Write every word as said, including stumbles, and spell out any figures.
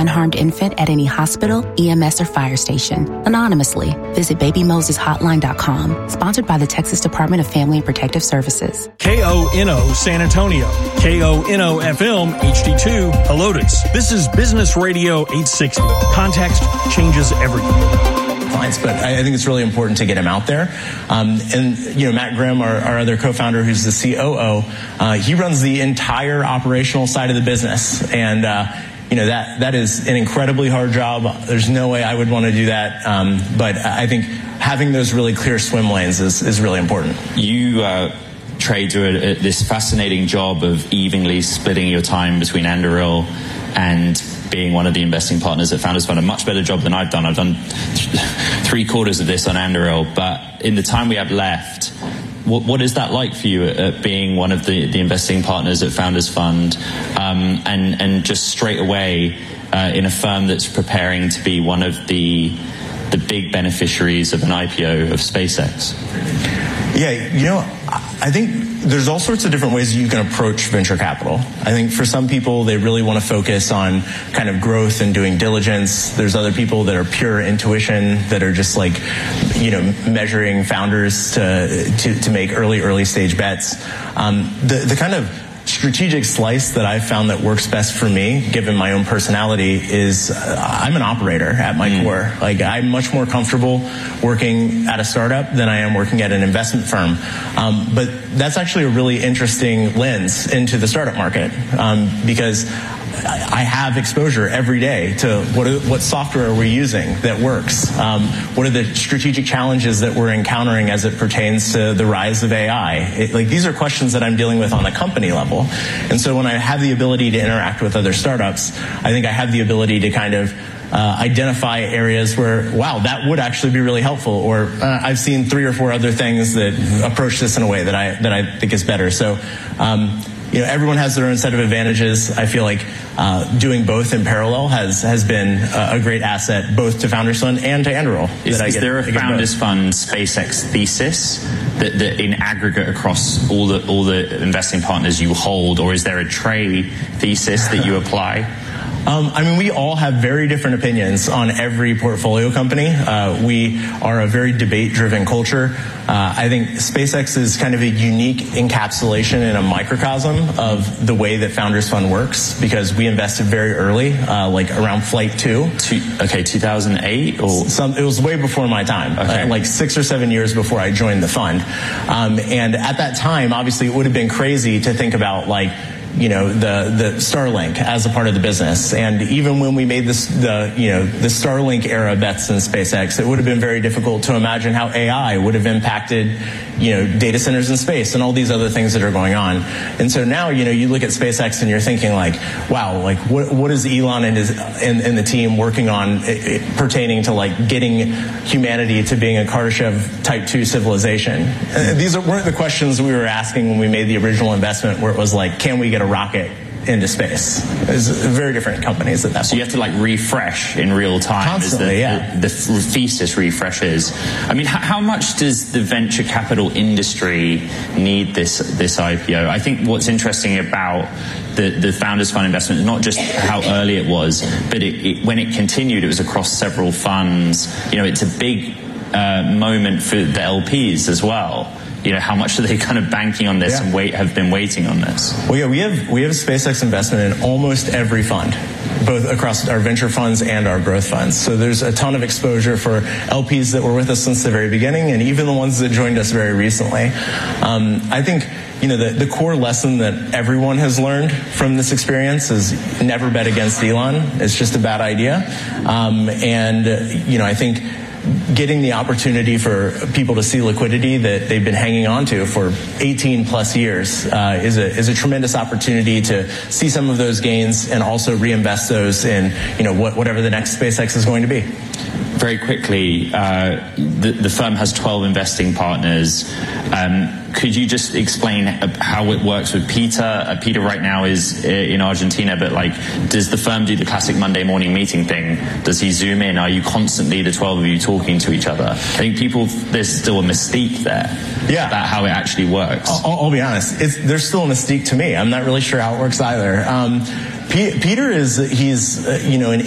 unharmed infant at any hospital, E M S, or fire station anonymously. Visit baby moses hotline dot com. Sponsored by the Texas Department of Family and Protective Services. K O N O San Antonio. K O N O F M H D two Helotes. This is Business Radio eight sixty. Context changes everything. But I think it's really important to get him out there. Um, and, you know, Matt Grimm, our, our other co-founder, who's the C O O, uh, he runs the entire operational side of the business. And, uh, you know, that that is an incredibly hard job. There's no way I would want to do that. Um, but I think having those really clear swim lanes is, is really important. You uh, trade do a, a, this fascinating job of evenly splitting your time between Anduril and being one of the investing partners at Founders Fund. A much better job than I've done. I've done th- three quarters of this on Anduril, but in the time we have left, what, what is that like for you at, at being one of the, the investing partners at Founders Fund, um, and, and just straight away uh, in a firm that's preparing to be one of the the big beneficiaries of an I P O of SpaceX? Yeah, you know, I think there's all sorts of different ways you can approach venture capital. I think for some people, they really want to focus on kind of growth and doing diligence. There's other people that are pure intuition, that are just like, you know, measuring founders to to, to make early, early stage bets. Um, the, the kind of strategic slice that I've found that works best for me, given my own personality, is uh, I'm an operator at my mm. core. Like, I'm much more comfortable working at a startup than I am working at an investment firm. Um, but that's actually a really interesting lens into the startup market, um, because I have exposure every day to what are, what software are we using that works? Um, what are the strategic challenges that we're encountering as it pertains to the rise of A I? It, like, these are questions that I'm dealing with on the company level. And so when I have the ability to interact with other startups, I think I have the ability to kind of Uh, identify areas where, wow, that would actually be really helpful, or uh, I've seen three or four other things that approach this in a way that I that I think is better. So, um, you know, everyone has their own set of advantages. I feel like uh, doing both in parallel has has been a, a great asset, both to Founders Fund and to Anduril. Is, that I is get, there a I get Founders both. Fund SpaceX thesis that, that in aggregate across all the all the investing partners you hold, or is there a trade thesis that you apply? Um, I mean, we all have very different opinions on every portfolio company. Uh, we are a very debate-driven culture. Uh, I think SpaceX is kind of a unique encapsulation and a microcosm of the way that Founders Fund works, because we invested very early, uh, like around flight two. two okay, two thousand eight? Or Some, it was way before my time, okay. uh, like six or seven years before I joined the fund. Um, and at that time, obviously, it would have been crazy to think about, like, you know, the, the Starlink as a part of the business. And even when we made this, the, you know, the Starlink era bets in SpaceX, it would have been very difficult to imagine how A I would have impacted, you know, data centers in space and all these other things that are going on. And so now, you know, you look at SpaceX and you're thinking, like, wow, like, what, what is Elon and his, and, and the team working on it, it, pertaining to, like, getting humanity to being a Kardashev type two civilization? And these are, weren't the questions we were asking when we made the original investment, where it was like, can we get a rocket into space? It's very different companies at that point. So you have to, like, refresh in real time. Constantly, the, yeah. The, the thesis refreshes. I mean, how, how much does the venture capital industry need this this I P O? I think what's interesting about the, the Founders Fund investment is not just how early it was, but it, it, when it continued, it was across several funds. You know, it's a big uh, moment for the L Ps as well. You know, how much are they kind of banking on this yeah. and wait have been waiting on this? Well, yeah, we have we have SpaceX investment in almost every fund, both across our venture funds and our growth funds. So there's a ton of exposure for L Ps that were with us since the very beginning, and even the ones that joined us very recently. Um, I think, you know, the, the core lesson that everyone has learned from this experience is never bet against Elon. It's just a bad idea. Um, and, uh, you know, I think getting the opportunity for people to see liquidity that they've been hanging on to for eighteen plus years uh, is a is a tremendous opportunity to see some of those gains and also reinvest those in, you know, what, whatever the next SpaceX is going to be. Very quickly, uh, the, the firm has twelve investing partners. Um, could you just explain how it works with Peter? Uh, Peter right now is in Argentina, but, like, does the firm do the classic Monday morning meeting thing? Does he zoom in? Are you constantly, the twelve of you, talking to each other? I think people, there's still a mystique there yeah. about how it actually works. I'll, I'll be honest. It's, there's still a mystique to me. I'm not really sure how it works either. Um, P- Peter is, he's, uh, you know, an